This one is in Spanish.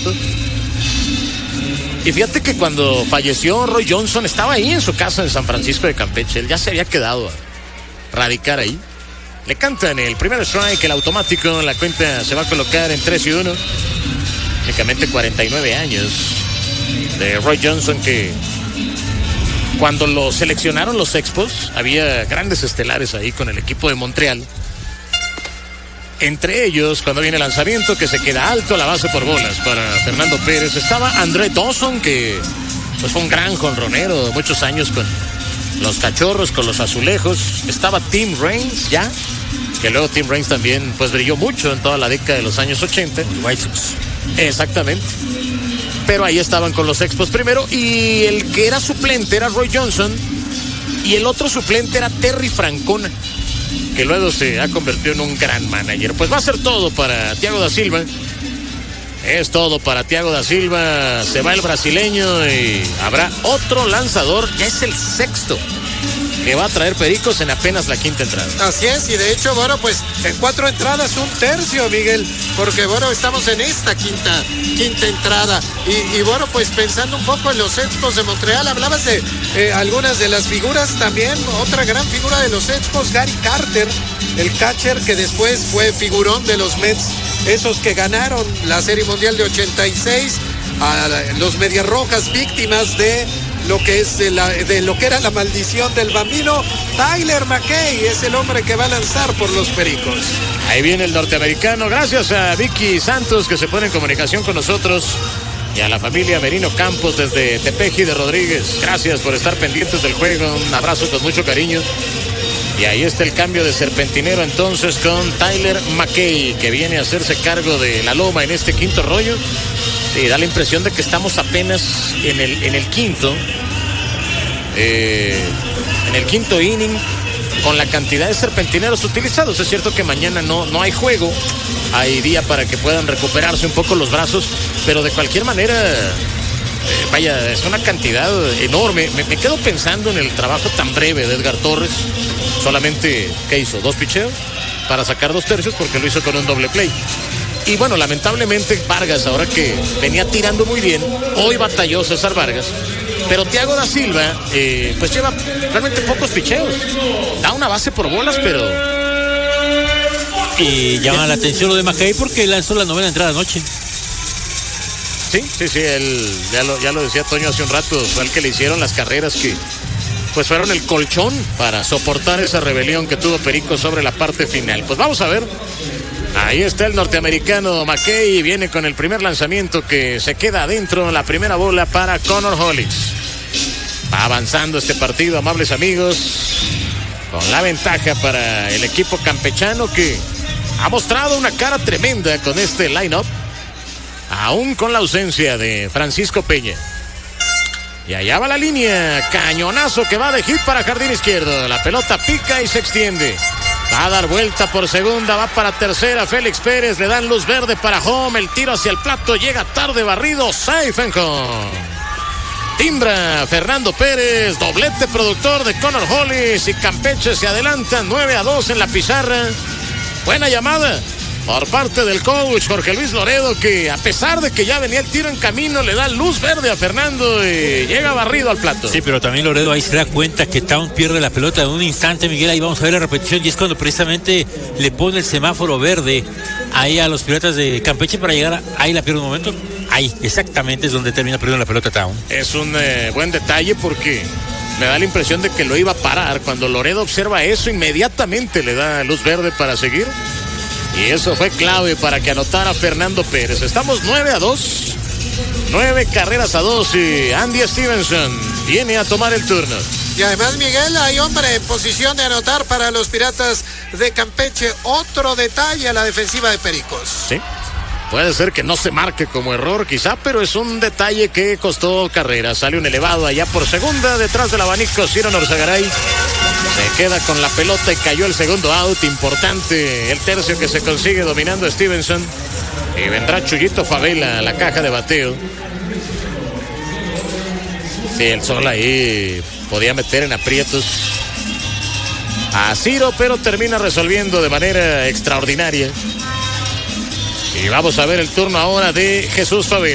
Y fíjate que cuando falleció Roy Johnson estaba ahí en su casa en San Francisco de Campeche. Él ya se había quedado a radicar ahí. Le cantan el primer strike, el automático. La cuenta se va a colocar en 3-1. Únicamente 49 años de Roy Johnson, que cuando lo seleccionaron los Expos había grandes estelares ahí con el equipo de Montreal. Entre ellos, cuando viene el lanzamiento, que se queda alto, la base por bolas para Fernando Pérez, estaba André Dawson, que pues fue un gran jonronero, muchos años con los Cachorros, con los Azulejos. Estaba Tim Raines, ya, que luego Tim Raines también pues brilló mucho en toda la década de los años 80. White Sox. Exactamente. Pero ahí estaban con los Expos primero, y el que era suplente era Roy Johnson, y el otro suplente era Terry Francona, que luego se ha convertido en un gran manager. Pues va a ser todo para Thiago da Silva. Es todo para Thiago da Silva. Se va el brasileño y habrá otro lanzador. Ya es el sexto que va a traer Pericos en apenas la quinta entrada. Así es, y de hecho, bueno, pues en 4 entradas, 1/3, Miguel, porque bueno, estamos en esta quinta entrada. Y bueno, pues pensando un poco en los Expos de Montreal, hablabas de algunas de las figuras también. Otra gran figura de los Expos, Gary Carter, el catcher que después fue figurón de los Mets, esos que ganaron la Serie Mundial de 86, a los Medias Rojas, víctimas de lo que es de lo que era la maldición del bambino. Tyler McKay es el hombre que va a lanzar por los Pericos. Ahí viene el norteamericano. Gracias a Vicky Santos, que se pone en comunicación con nosotros, y a la familia Merino Campos desde Tepeji de Rodríguez. Gracias por estar pendientes del juego. Un abrazo con mucho cariño. Y ahí está el cambio de serpentinero entonces con Tyler McKay, que viene a hacerse cargo de la loma en este quinto rollo. Y da la impresión de que estamos apenas en el quinto inning, con la cantidad de serpentineros utilizados. Es cierto que mañana no hay juego, hay día para que puedan recuperarse un poco los brazos, pero de cualquier manera, vaya, es una cantidad enorme. Me quedo pensando en el trabajo tan breve de Edgar Torres. Solamente, ¿qué hizo? 2 picheos para sacar 2/3, porque lo hizo con un doble play. Y bueno, lamentablemente Vargas, ahora que venía tirando muy bien, hoy batalló César Vargas. Pero Thiago da Silva, pues lleva realmente pocos picheos. Da una base por bolas, pero... Y llama la atención lo de McKay porque lanzó la 9ª entrada anoche. Sí, él ya lo decía Toño hace un rato, fue el que le hicieron las carreras que pues fueron el colchón para soportar esa rebelión que tuvo Perico sobre la parte final. Pues vamos a ver. Ahí está el norteamericano McKay, viene con el primer lanzamiento que se queda adentro, la primera bola para Connor Hollins. Va avanzando este partido, amables amigos, con la ventaja para el equipo campechano, que ha mostrado una cara tremenda con este line-up, aún con la ausencia de Francisco Peña. Y allá va la línea, cañonazo que va de hit para jardín izquierdo. La pelota pica y se extiende. Va a dar vuelta por segunda, va para tercera. Félix Pérez, le dan luz verde para home. El tiro hacia el plato, llega tarde barrido. Safe and home. Timbra Fernando Pérez, doblete productor de Connor Hollins, y Campeche se adelanta 9-2 en la pizarra. Buena llamada por parte del coach Jorge Luis Loredo, que a pesar de que ya venía el tiro en camino, le da luz verde a Fernando y llega barrido al plato. Sí, pero también Loredo ahí se da cuenta que Town pierde la pelota en un instante, Miguel. Ahí vamos a ver la repetición, y es cuando precisamente le pone el semáforo verde ahí a los Piratas de Campeche para llegar ahí la pierde un momento. Ahí exactamente es donde termina perdiendo la pelota Town. Es un buen detalle, porque me da la impresión de que lo iba a parar. Cuando Loredo observa eso, inmediatamente le da luz verde para seguir. Y eso fue clave para que anotara Fernando Pérez. Estamos 9-2. 9 carreras a 2, y Andy Stevenson viene a tomar el turno. Y además, Miguel, hay hombre en posición de anotar para los Piratas de Campeche. Otro detalle a la defensiva de Pericos. Sí. Puede ser que no se marque como error quizá, pero es un detalle que costó carrera. Sale un elevado allá por segunda, detrás del abanico Ciro Norzagaray. Se queda con la pelota y cayó el segundo out. Importante el tercio que se consigue dominando a Stevenson. Y vendrá Chuyito Favela a la caja de bateo. Sí, el sol ahí podía meter en aprietos a Ciro, pero termina resolviendo de manera extraordinaria. Y vamos a ver el turno ahora de Jesús Favela.